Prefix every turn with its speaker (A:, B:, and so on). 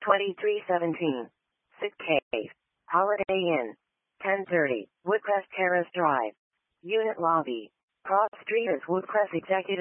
A: 2317. Sick Cave. Holiday Inn. 1030. Woodcrest Terrace Drive. Unit Lobby. Cross Street as Woodcrest Executive